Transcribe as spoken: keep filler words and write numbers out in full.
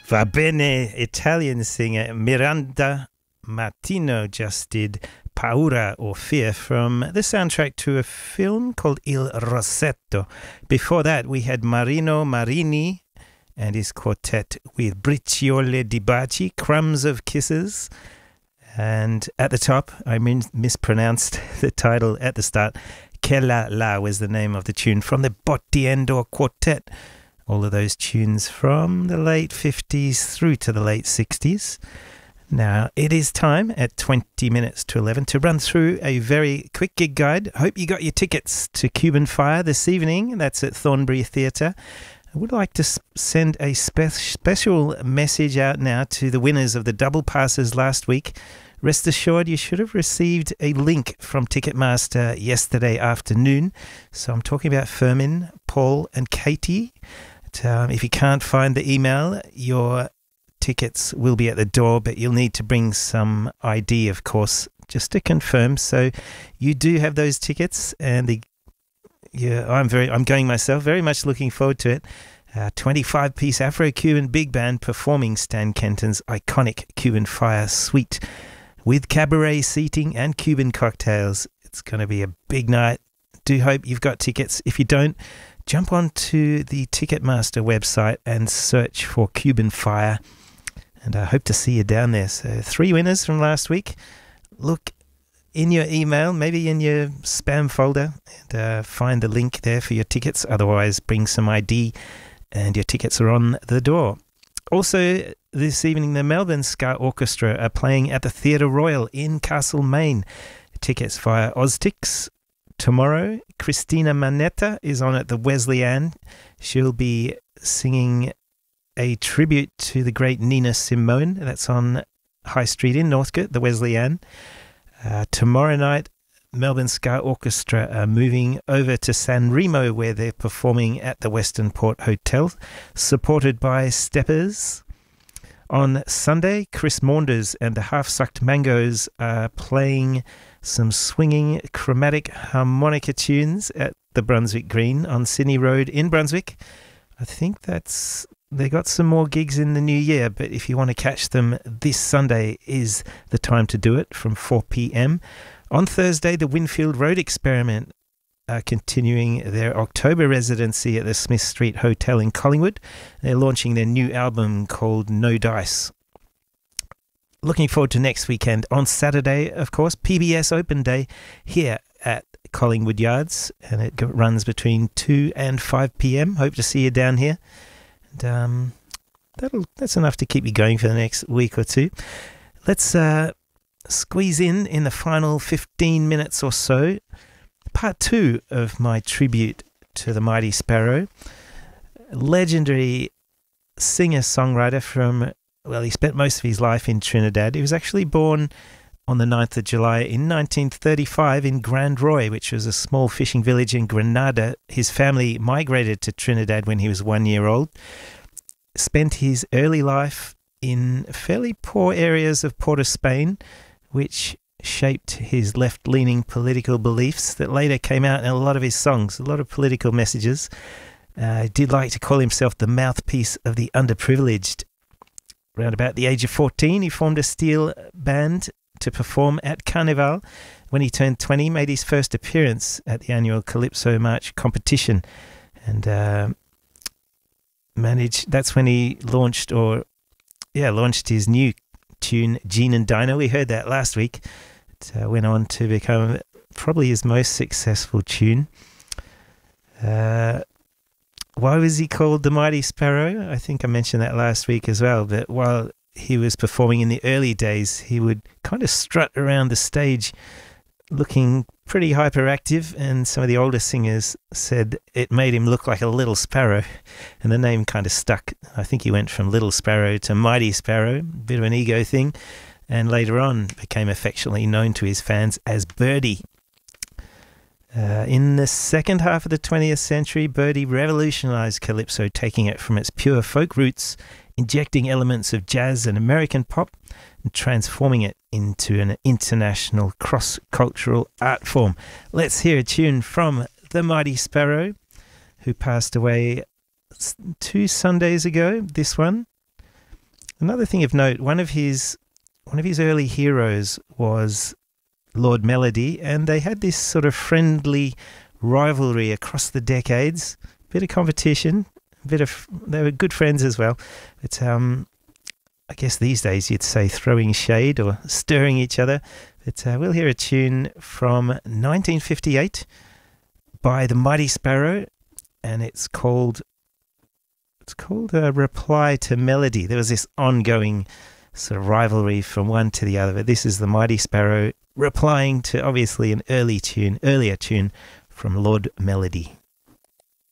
Va bene, Italian singer Miranda Martino just did Paura or Fear from the soundtrack to a film called Il Rossetto. Before that, we had Marino Marini and his quartet with Briciole di Baci, Crumbs of Kisses. And at the top, I min- mispronounced the title at the start. Che La La was the name of the tune from the Bottiendo Quartet. All of those tunes from the late fifties through to the late sixties. Now, it is time at twenty minutes to eleven to run through a very quick gig guide. Hope you got your tickets to Cuban Fire this evening. That's at Thornbury Theatre. I would like to send a spe- special message out now to the winners of the double passes last week. Rest assured, you should have received a link from Ticketmaster yesterday afternoon. So I'm talking about Fermin, Paul and Katie. Um, if you can't find the email, your tickets will be at the door, but you'll need to bring some I D, of course, just to confirm. So you do have those tickets, and the yeah, I'm very, I'm going myself. Very much looking forward to it. Uh, twenty-five piece Afro-Cuban big band performing Stan Kenton's iconic Cuban Fire Suite with cabaret seating and Cuban cocktails. It's going to be a big night. Do hope you've got tickets. If you don't, jump onto the Ticketmaster website and search for Cuban Fire. And I hope to see you down there. So three winners from last week. Look in your email, maybe in your spam folder, and uh, find the link there for your tickets. Otherwise, bring some I D and your tickets are on the door. Also, this evening, the Melbourne Ska Orchestra are playing at the Theatre Royal in Castlemaine. Tickets via Oztix. Tomorrow, Christina Manetta is on at the Wesleyan. She'll be singing a tribute to the great Nina Simone. That's on High Street in Northcote, the Wesleyan. Uh, tomorrow night, Melbourne Ska Orchestra are moving over to San Remo, where they're performing at the Western Port Hotel, supported by Steppers. On Sunday, Chris Maunders and the Half-Sucked Mangoes are playing some swinging chromatic harmonica tunes at the Brunswick Green on Sydney Road in Brunswick. I think that's they got some more gigs in the new year, but if you want to catch them, this Sunday is the time to do it from four p.m. On Thursday, the Winfield Road Experiment are continuing their October residency at the Smith Street Hotel in Collingwood. They're launching their new album called No Dice. Looking forward to next weekend. On Saturday, of course, P B S Open Day here at Collingwood Yards, and it runs between two and five p.m. Hope to see you down here. And um, that'll that's enough to keep you going for the next week or two. Let's uh, squeeze in in the final fifteen minutes or so part two of my tribute to the Mighty Sparrow, legendary singer-songwriter from, well, he spent most of his life in Trinidad. He was actually born on the ninth of July in nineteen thirty-five in Grand Roy, which was a small fishing village in Grenada. His family migrated to Trinidad when he was one year old. Spent his early life in fairly poor areas of Port of Spain, which shaped his left-leaning political beliefs that later came out in a lot of his songs, a lot of political messages. Uh, he did like to call himself the mouthpiece of the underprivileged. Around about the age of fourteen, he formed a steel band to perform at Carnival. When he turned twenty, he made his first appearance at the annual Calypso March competition, and uh, managed. That's when he launched, or yeah, launched his new tune, Gene and Dino. We heard that last week. It uh, went on to become probably his most successful tune. Uh, why was he called the Mighty Sparrow? I think I mentioned that last week as well. But while he was performing in the early days, he would kind of strut around the stage looking pretty hyperactive, and some of the older singers said it made him look like a little sparrow, and the name kind of stuck. I think he went from Little Sparrow to Mighty Sparrow, a bit of an ego thing, and later on became affectionately known to his fans as Birdie. Uh, in the second half of the twentieth century, Birdie revolutionized Calypso, taking it from its pure folk roots, injecting elements of jazz and American pop, and transforming it into an international cross-cultural art form. Let's hear a tune from the Mighty Sparrow, who passed away two Sundays ago, this one. Another thing of note, one of his one of his early heroes was Lord Melody, and they had this sort of friendly rivalry across the decades. Bit of competition, bit of they were good friends as well. But um, I guess these days you'd say throwing shade or stirring each other. But uh, we'll hear a tune from nineteen fifty-eight by the Mighty Sparrow, and it's called it's called a Reply to Melody. There was this ongoing sort of rivalry from one to the other, but this is the Mighty Sparrow replying to obviously an early tune, earlier tune from Lord Melody.